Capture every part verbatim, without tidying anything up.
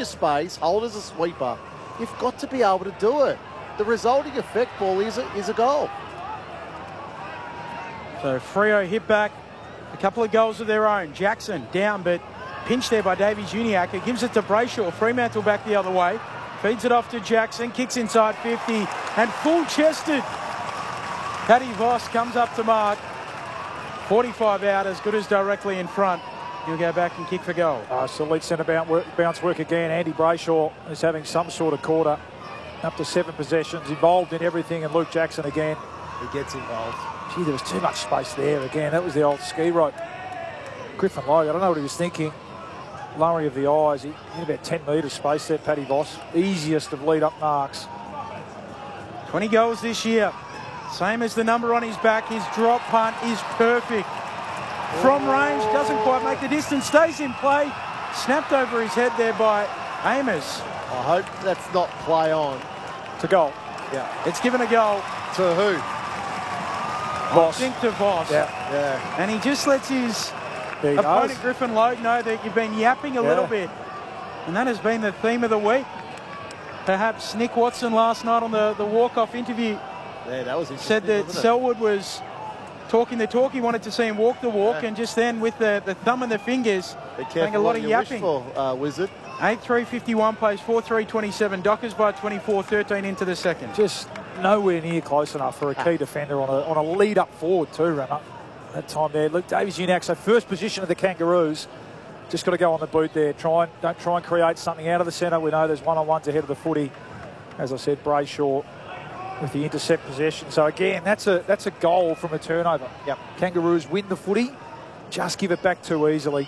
your space, hold as a sweeper. You've got to be able to do it. The resulting effect ball is a, is a goal. So Freo hit back. A couple of goals of their own. Jackson down, but pinched there by Davies Uniacke. It gives it to Brayshaw. Fremantle back the other way. Feeds it off to Jackson. Kicks inside fifty. And full-chested. Paddy Voss comes up to mark. forty-five out, as good as directly in front. He'll go back and kick for goal. Uh, so lead centre bounce work, bounce work again. Andy Brayshaw is having some sort of quarter. Up to seven possessions. Involved in everything. And Luke Jackson again. He gets involved. Gee, there was too much space there again. That was the old ski rope. Griffin Logue, I don't know what he was thinking. Lowering of the eyes. He had about ten metres space there, Paddy Voss. Easiest of lead-up marks. twenty goals this year. Same as the number on his back. His drop punt is perfect. From range, doesn't quite make the distance. Stays in play. Snapped over his head there by Amos. I hope that's not play on. To goal. Yeah. It's given a goal. To who? Voss. I think to Voss. Yeah. Yeah. And he just lets his There he opponent, goes. Griffin Logue, know that you've been yapping a Yeah. little bit. And that has been the theme of the week. Perhaps Nick Watson last night on the, the walk-off interview Yeah, that was interesting, said that wasn't it? Selwood was talking the talk. He wanted to see him walk the walk, Yeah. and just then with the, the thumb and the fingers, Be doing careful a lot what of you yapping. wish for, uh, Wizard. eight three fifty-one plays four three twenty-seven. Dockers by twenty-four thirteen into the second. Just nowhere near close enough for a key defender on a, on a lead-up forward too, runner. That time there. Luke Davies Uniacke, so first position of the Kangaroos. Just got to go on the boot there. Try and, don't try and create something out of the centre. We know there's one-on-ones ahead of the footy. As I said, Brayshaw with the intercept possession. So again, that's a that's a goal from a turnover. Yep. Kangaroos win the footy, just give it back too easily.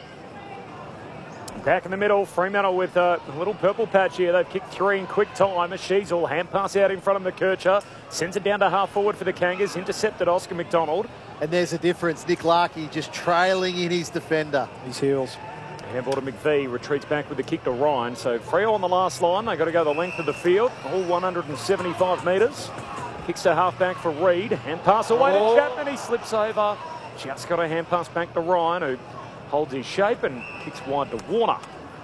Back in the middle, Fremantle with a little purple patch here. They've kicked three in quick time. A Sheasel, hand pass out in front of McKercher. Sends it down to half forward for the Kangas. Intercepted Oscar McDonald. And there's a difference. Nick Larkey just trailing in his defender. His heels. Handball to McVie, retreats back with the kick to Ryan. So Freo on the last line. They've got to go the length of the field, all one hundred seventy-five metres. Kicks to half back for Reid. Hand pass away Oh. to Chapman. He slips over. Just got a hand pass back to Ryan, who holds his shape and kicks wide to Warner.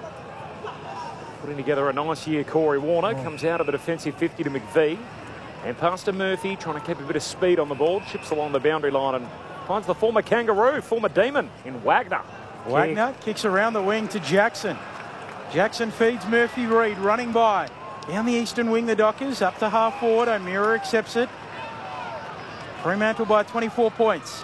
Putting together a nice year, Corey Warner. Comes out of the defensive fifty to McVie. And pass to Murphy, trying to keep a bit of speed on the ball. Chips along the boundary line and finds the former Kangaroo, former Demon in Wagner. Wagner kicks around the wing to Jackson. Jackson feeds Murphy Reid, running by. Down the eastern wing, the Dockers, up to half forward. O'Meara accepts it. Fremantle by twenty-four points.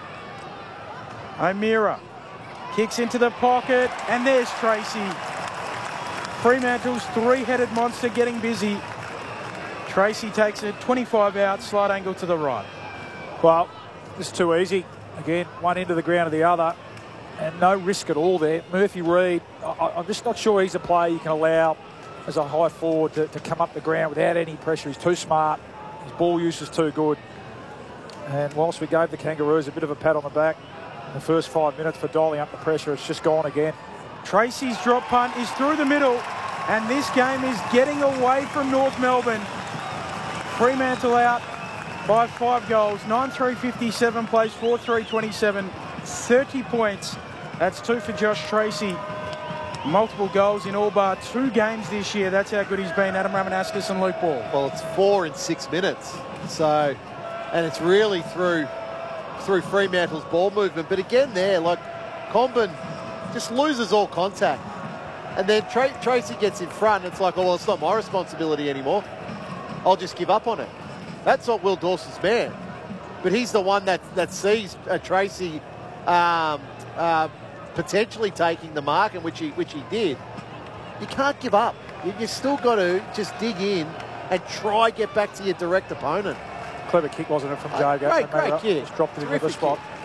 O'Meara kicks into the pocket, and there's Tracy. Fremantle's three-headed monster getting busy. Tracy takes it, twenty-five out, slight angle to the right. Well, it's too easy. Again, one end of the ground to the other. And no risk at all there. Murphy Reid, I, I'm just not sure he's a player you can allow as a high forward to, to come up the ground without any pressure. He's too smart. His ball use is too good. And whilst we gave the Kangaroos a bit of a pat on the back in the first five minutes for dialing up the pressure, it's just gone again. Tracy's drop punt is through the middle, and this game is getting away from North Melbourne. Fremantle out by five goals. nine three fifty-seven plays four three twenty-seven. thirty points. That's two for Josh Tracy. Multiple goals in all bar two games this year. That's how good he's been. Adam Ramanaskas and Luke Ball. Well, it's four in six minutes. So, and it's really through through Fremantle's ball movement. But again there, like, Comben just loses all contact. And then Tra Tracy gets in front, and it's like, oh, well, it's not my responsibility anymore. I'll just give up on it. That's not Will Dawson's man. But he's the one that, that sees uh, Tracy um, uh, potentially taking the mark, and which he, which he did. You can't give up. You, you still got to just dig in and try get back to your direct opponent. Clever kick, wasn't it, from Uh, Jago? great, great kick. Just dropped it in the Terrific spot. kick.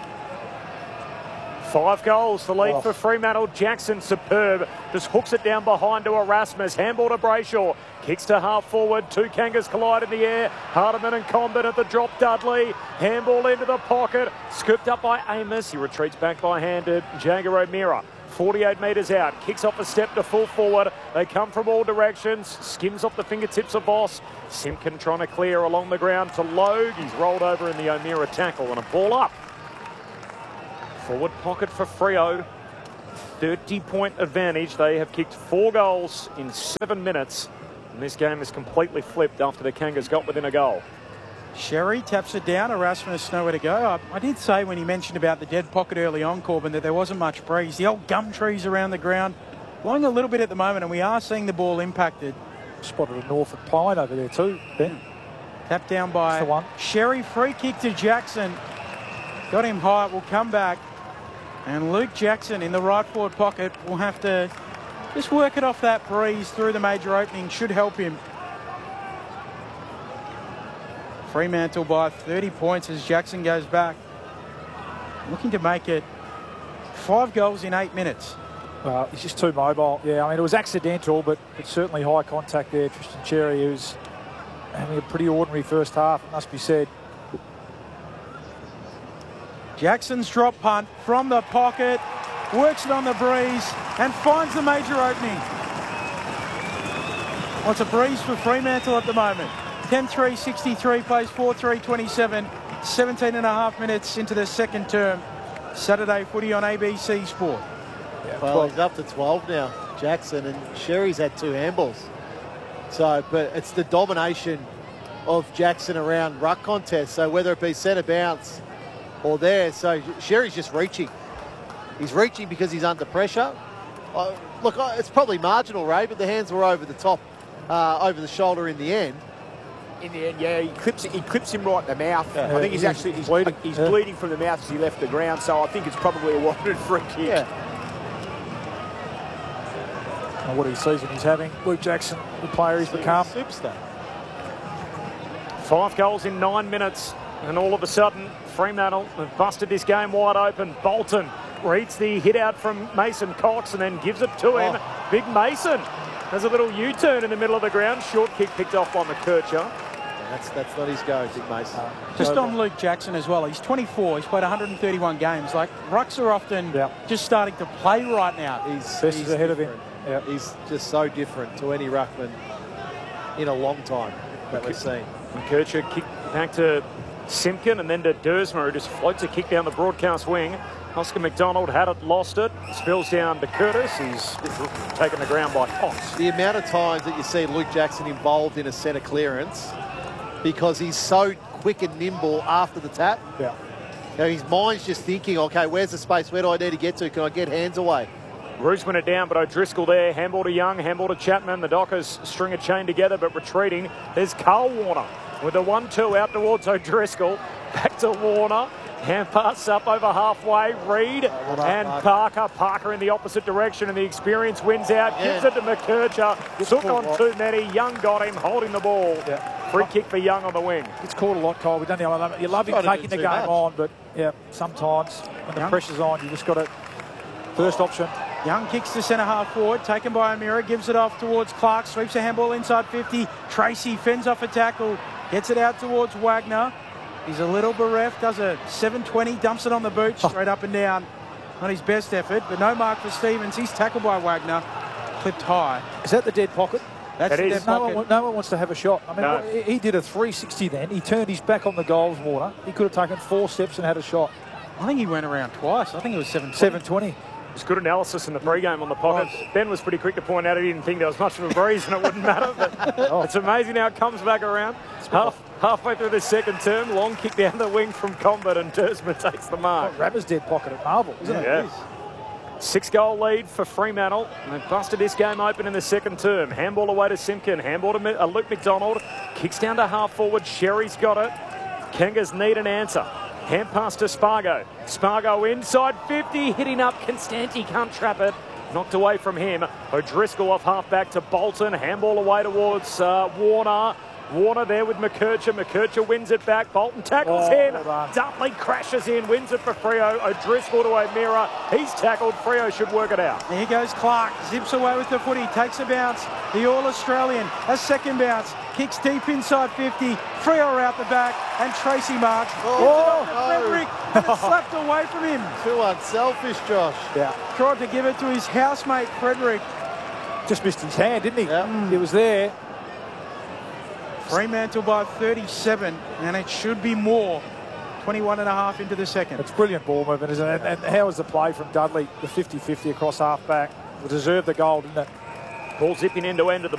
Five goals, the lead Oh. for Fremantle. Jackson, superb. Just hooks it down behind to Erasmus. Handball to Brayshaw. Kicks to half forward. Two Kangas collide in the air. Hardiman and Comben at the drop. Dudley. Handball into the pocket. Scooped up by Amos. He retreats back by handed. Jager O'Meara. forty-eight metres out. Kicks off a step to full forward. They come from all directions. Skims off the fingertips of Voss. Simpkin trying to clear along the ground to Logue. He's rolled over in the O'Meara tackle and a ball up. Forward pocket for Freo. thirty-point advantage. They have kicked four goals in seven minutes. And this game is completely flipped after the Kangas got within a goal. Sherry taps it down. Erasmus nowhere to go. I, I did say when he mentioned about the dead pocket early on, Corbin, that there wasn't much breeze. The old gum trees around the ground blowing a little bit at the moment, and we are seeing the ball impacted. Spotted a Norfolk pine over there too, Ben. Tapped down by That's the one. Sherry. Free kick to Jackson. Got him high. Will come back. And Luke Jackson in the right forward pocket will have to just work it off that breeze through the major opening. Should help him. Fremantle by thirty points as Jackson goes back. Looking to make it five goals in eight minutes. Well, he's just too mobile. Yeah, I mean, it was accidental, but it's certainly high contact there. Tristan Cherry, who's having a pretty ordinary first half, it must be said. Jackson's drop punt from the pocket, works it on the breeze and finds the major opening. Well, it's a breeze for Fremantle at the moment. ten three sixty-three, plays four three twenty-seven, seventeen and a half minutes into the second term. Saturday footy on A B C Sport. Yeah, Well, he's up to twelve now, Jackson, and Sherry's had two handballs. So, but it's the domination of Jackson around ruck contests. So whether it be centre bounce or there, so Sherry's just reaching. He's reaching because he's under pressure. Uh, look, uh, it's probably marginal, Ray, but the hands were over the top, uh, over the shoulder in the end. In the end, yeah, he clips he clips him right in the mouth. Yeah. I think he's, He's actually he's bleeding. he's Yeah. bleeding from the mouth as he left the ground. So I think it's probably a warranted free kick. Yeah. And what he sees he's having. Luke Jackson, the player he's become. Superstar. Five goals in nine minutes, and all of a sudden, Fremantle have busted this game wide open. Bolton reads the hit out from Mason Cox and then gives it to him. Oh. Big Mason has a little U-turn in the middle of the ground. Short kick picked off by McKercher. That's that's not his go, Big Mason. Just on Luke Jackson as well. He's twenty-four. He's played one hundred thirty-one games. Like, rucks are often Yeah. just starting to play right now. He's, Best he's is ahead of him. different. Yeah. He's just so different to any ruckman in a long time that we've seen. McKercher kick back to Simpkin and then to Dersma, who just floats a kick down the broadcast wing. Oscar McDonald had it, lost it, spills down to Curtis. He's taken the ground by Cox. The amount of times that you see Luke Jackson involved in a centre clearance because he's so quick and nimble after the tap. Yeah. You know, his mind's just thinking, okay, where's the space? Where do I need to get to? Can I get hands away? Roos went it down, but O'Driscoll there. Handball to Young, handball to Chapman. The Dockers string a chain together, but retreating. There's Carl Warner with the one two out towards O'Driscoll. Back to Warner. Hand pass up over halfway. Reed well done, and Parker. Parker. Parker in the opposite direction, and the experience wins out. Gives Yeah. it to McKercher. Took caught on right. too many. Young got him, holding the ball. Yeah. Free kick for Young on the wing. It's caught a lot, Kyle. We've done the other You love him Trying to taking do the too game much. on, but yeah, sometimes when the Young. pressure's on, you just got to first option. Young kicks to centre half forward, taken by O'Meara, gives it off towards Clark, sweeps a handball inside fifty. Tracy fends off a tackle, gets it out towards Wagner. He's a little bereft, does a seven twenty, dumps it on the boot, straight up and down. Not his best effort, but no mark for Stevens. He's tackled by Wagner, clipped high. Is that the dead pocket? That's That the is. dead No pocket. one, no one wants to have a shot. I mean, No. what- he did a three sixty then. He turned his back on the goals, Warner. He could have taken four steps and had a shot. I think he went around twice. I think it was seven. seven twenty. It's good analysis in the pre-game on the pocket. Ben was pretty quick to point out he didn't think there was much of a breeze and it wouldn't matter. But it's amazing how it comes back around. Half, halfway through the second term, long kick down the wing from Combat and Dersma takes the mark. Rabber's dead pocket at Marvel, isn't it? Yeah. Six-goal lead for Fremantle. And they've busted this game open in the second term. Handball away to Simpkin. Handball to Mi- uh, Luke McDonald. Kicks down to half-forward. Sherry's got it. Kangas need an answer. Hand pass to Spargo. Spargo inside fifty. Hitting up. Constanti can't trap it. Knocked away from him. O'Driscoll off half-back to Bolton. Handball away towards uh, Warner. Warner there with McKercher. McKercher wins it back. Bolton tackles Oh, him. well done. Dudley crashes in, wins it for Freo. O'Driscoll to O'Meara. He's tackled. Freo should work it out. Here goes Clark, zips away with the footy, takes a bounce. The All-Australian, a second bounce, kicks deep inside fifty. Freo are out the back, and Tracy marks. Oh, Gives it no. off to Frederick, and it's slapped away from him. Too unselfish, Josh. Yeah. Tried to give it to his housemate, Frederick. Just missed his hand, didn't he? Yeah. Mm. It was there. Fremantle by thirty-seven, and it should be more twenty-one and a half into the second. It's brilliant ball movement, isn't it? And, and how was the play from Dudley, the fifty fifty across half back? Deserved the goal, didn't it? Ball zipping end to end at the